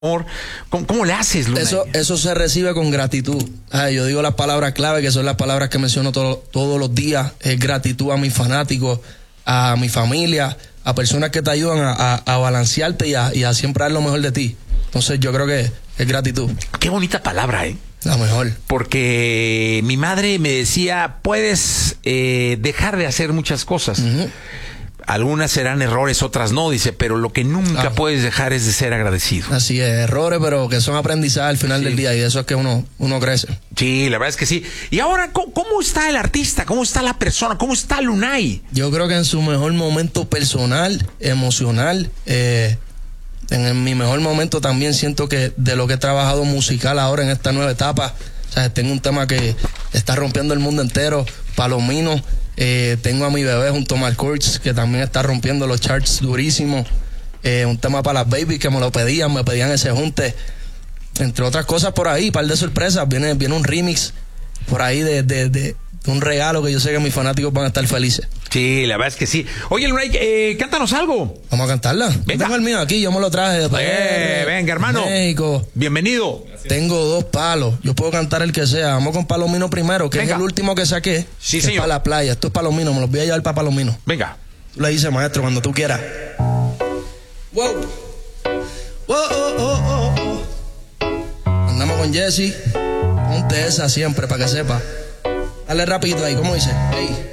¿Cómo le haces, Lunay? Eso se recibe con gratitud. Yo digo las palabras clave, que son las palabras que menciono todos los días. Es gratitud a mis fanáticos, a mi familia, a personas que te ayudan a balancearte y a siempre dar lo mejor de ti. Entonces yo creo que es gratitud. Qué bonita palabra, ¿eh? La mejor. Porque mi madre me decía, puedes dejar de hacer muchas cosas. Uh-huh. Algunas serán errores, otras no, dice, pero lo que nunca puedes dejar es de ser agradecido. Así es, errores, pero que son aprendizaje al final del día, y eso es que uno crece. Sí, la verdad es que sí. Y ahora, ¿cómo está el artista? ¿Cómo está la persona? ¿Cómo está Lunay? Yo creo que en su mejor momento personal, emocional, en mi mejor momento también siento que de lo que he trabajado musical ahora en esta nueva etapa, o sea, tengo un tema que está rompiendo el mundo entero, Palomino. Tengo a mi bebé junto a Mark Kurtz, que también está rompiendo los charts durísimos. Un tema para las babies que me pedían ese junte. Entre otras cosas por ahí, un par de sorpresas. Viene un remix por ahí de un regalo que yo sé que mis fanáticos van a estar felices. Sí, la verdad es que sí. Oye, Lunay, cántanos algo. Vamos a cantarla. Venga. Tengo el mío aquí, yo me lo traje de venga, hermano. México. Bienvenido. Tengo 2 palos. Yo puedo cantar el que sea. Vamos con Palomino primero, que es el último que saqué. Sí, que señor. Es para la playa. Esto es Palomino. Me los voy a llevar para Palomino. Venga. Tú le dices, maestro, cuando tú quieras. Wow. Wow, oh, oh, oh. Andamos con Jesse. Ponte esa siempre para que sepa. Dale rapidito ahí. ¿Cómo dice? Hey.